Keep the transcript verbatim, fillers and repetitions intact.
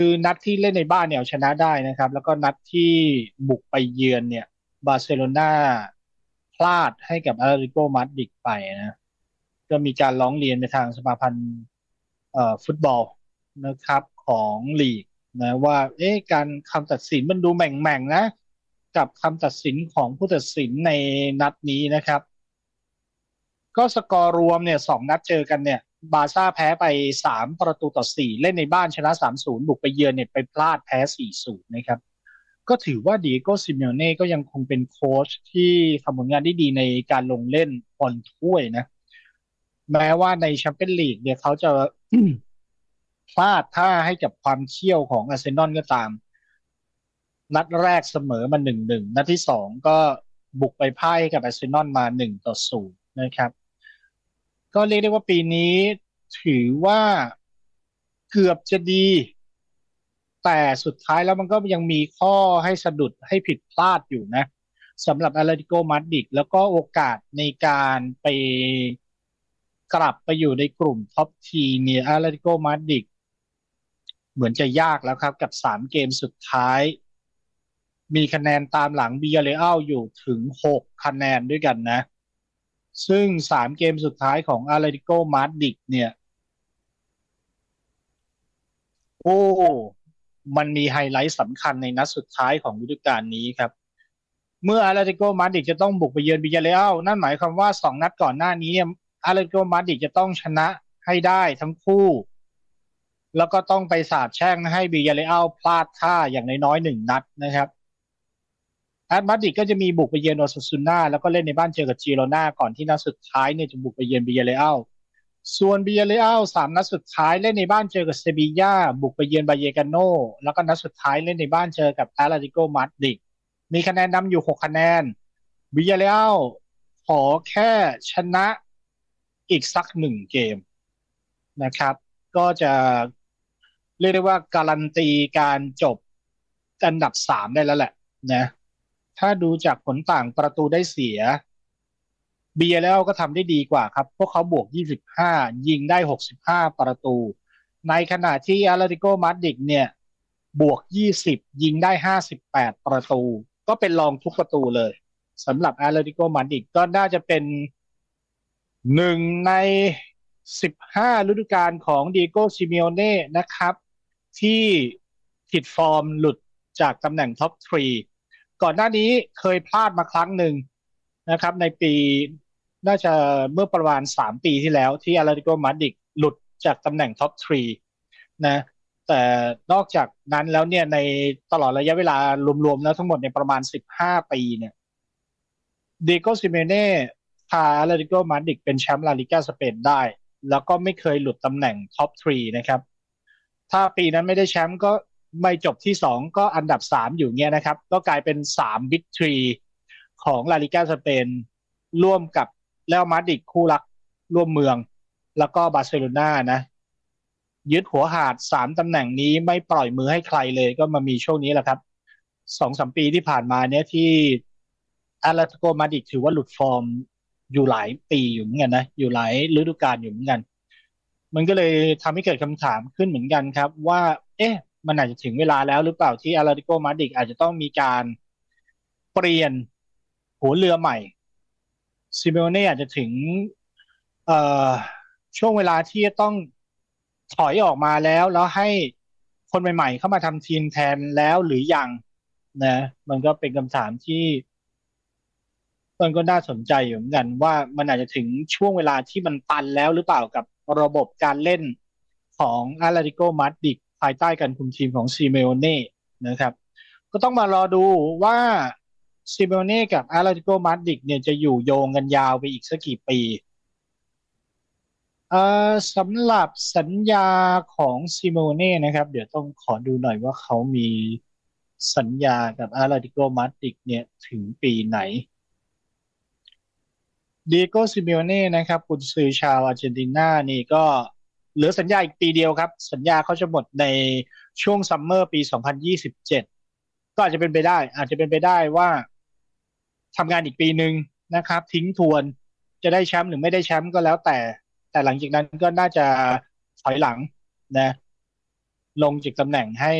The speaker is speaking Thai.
คือนัดที่เล่นในบ้านเนี่ยเอาชนะได้นะครับแล้วก็นัดที่บุกไปเยือนเนี่ยบาร์เซโลนาพลาดให้กับอาริโกมาดริดไปนะก็มีการร้องเรียนไปทางสมาพันธ์เอ่อฟุตบอลนะครับของลีกนะว่าเอ๊ะการคำตัดสินมันดูแหม่งๆนะกับคำตัดสินของผู้ตัดสินในนัดนี้นะครับ ก็สกอร์รวมเนี่ยสองนัดเจอกันเนี่ยบาร์ซ่าแพ้ไปสามประตูต่อสี่เล่นในบ้านชนะสามศูนย์บุกไปเยือนเนี่ยไปพลาดแพ้สี่ศูนย์นะครับก็ถือว่าดีโก้ซิเมโอเน่ก็ยังคงเป็นโค้ชที่ทำผลงานได้ดีในการลงเล่นบอลถ้วยนะแม้ว่าในแชมเปี้ยนลีกเนี่ยเขาจะพลาดท่าให้กับความเขี้ยวของอาร์เซนอลก็ตามนัดแรกเสมอมาหนึ่งหนึ่งนัดที่สองก็บุกไปพ่ายให้กับอาร์เซนอลมาหนึ่งต่อศูนย์นะครับ ก็เรียกได้ว่าปีนี้ถือว่าเกือบจะดีแต่สุดท้ายแล้วมันก็ยังมีข้อให้สะดุดให้ผิดพลาดอยู่นะสำหรับแอตเลติโกมาดริดแล้วก็โอกาสในการไปกลับไปอยู่ในกลุ่มท็อปทีเนี่ยแอตเลติโกมาดริดเหมือนจะยากแล้วครับกับสามเกมสุดท้ายมีคะแนนตามหลังบียาเรอัลอยู่ถึงหกคะแนนด้วยกันนะซึ่งสามเกมสุดท้ายของอาตเลติโกมาดริดเนี่ย โอ้มันมีไฮไลท์สำคัญในนัดสุดท้ายของฤดูกาลนี้ครับ เมื่ออาตเลติโกมาดริดจะต้องบุกไปเยือนบิยาเรอัลนั่นหมายความว่าสองนัดก่อนหน้านี้เนี่ยอาตเลติโกมาดริดจะต้องชนะให้ได้ทั้งคู่ แล้วก็ต้องไปสาปแช่งให้บิยาเรอัลพลาดท่าอย่างน้อยๆหนึ่งนัดนะครับแอตมาดริดก็จะมีบุกไปเยือนโอซาซูน่าแล้วก็เล่นในบ้านเจอกับจิโรนาก่อนที่นัดสุดท้ายเนี่ยจะบุกไปเยือนบิยาเรอัล ส่วนบียาเรอัลสามนัดสุดท้ายเล่นในบ้านเจอกับเซบีย่าบุกไปเยือนบาเยกาโนแล้วก็นัดสุดท้ายเล่นในบ้านเจอกับแอตเลติโกมาดริดมีคะแนนนำอยู่หกคะแนนบียาเรอัลขอแค่ชนะอีกสักหนึ่งเกมนะครับก็จะเรียกได้ว่าการันตีการจบอันดับสามได้แล้วแหละนะถ้าดูจากผลต่างประตูได้เสีย เบียร์แล้วก็ทำได้ดีกว่าครับพวกเขาบวกยี่สิบห้ายิงได้หกสิบห้าประตูในขณะที่อาร์ติโกมาดริดเนี่ยบวกยี่สิบยิงได้ห้าสิบแปดประตูก็เป็นรองทุกประตูเลยสำหรับอาร์ติโกมาดริดก็น่าจะเป็นหนึ่งในสิบห้าฤดูกาลของดีโก้ซิเมโอเน่นะครับที่ผิดฟอร์มหลุดจากตำแหน่งท็อปทรีก่อนหน้านี้เคยพลาดมาครั้งหนึ่งนะครับในปีน่าจะเมื่อประมาณสามปีที่แล้วที่อาร์ติโกมาดริดหลุดจากตำแหน่งท็อปทรีนะแต่นอกจากนั้นแล้วเนี่ยในตลอดระยะเวลารวมๆแล้วทั้งหมดในประมาณสิบห้าปีเนี่ยเดโกซิเมเน่พาอาร์ติโกมาดริดเป็นแชมป์ลาลิก้าสเปนได้แล้วก็ไม่เคยหลุดตำแหน่งท็อปทรีนะครับถ้าปีนั้นไม่ได้แชมป์ก็ไม่จบที่สองก็อันดับสามอยู่เงี้ยนะครับก็กลายเป็นสามบิ๊กทรีของลาลิก้าสเปนร่วมกับเรอัลมาดริดคู่รักร่วมเมืองแล้วก็บาร์เซโลนานะยึดหัวหาดสามตำแหน่งนี้ไม่ปล่อยมือให้ใครเลยก็มามีช่วงนี้แหละครับสองสามปีที่ผ่านมาเนี่ยที่อาร์ติโกมาดริดถือว่าหลุดฟอร์มอยู่หลายปีอยู่เหมือนกันนะอยู่หลายฤดูกาลอยู่เหมือนกันมันก็เลยทำให้เกิดคำถามขึ้นเหมือนกันครับว่าเอ๊ะมันอาจจะถึงเวลาแล้วหรือเปล่าที่อาร์ติโกมาดริดอาจจะต้องมีการเปลี่ยนหัวเรือใหม่ซิเมโอเน่อาจจะถึงเอ่อช่วงเวลาที่จะต้องถอยออกมาแล้วแล้วให้คนใหม่ๆเข้ามาทำทีมแทนแล้วหรือยังนะมันก็เป็นคำถามที่มันก็น่าสนใจอยู่เหมือนกันว่ามันอาจจะถึงช่วงเวลาที่มันตันแล้วหรือเปล่ากับระบบการเล่นของอาร์ติโกมาดริดภายใต้การคุมทีมของซิเมโอเน่นะครับก็ต้องมารอดูว่าซิเมโอเน่กับอาร์ติโกมาดริดเนี่ยจะอยู่โยงกันยาวไปอีกสักกี่ปี เอ่อสำหรับสัญญาของซิโมเน่นะครับเดี๋ยวต้องขอดูหน่อยว่าเขามีสัญญากับอาราติโกมาดริดเนี่ยถึงปีไหนเดียโกซิเมโอเน่นะครับกุนซือชาวอาร์เจนตินานี่ก็เหลือสัญญาอีกปีเดียวครับสัญญาเขาจะหมดในช่วงซัมเมอร์ปีสองพันยี่สิบเจ็ดก็อาจจะเป็นไปได้อาจจะเป็นไปได้ว่าทำงานอีกปีหนึ่งนะครับทิ้งทวนจะได้แชมป์หรือไม่ได้แชมป์ก็แล้วแต่แต่หลังจากนั้นก็น่าจะถอยหลังนะลงจากตำแหน่งให้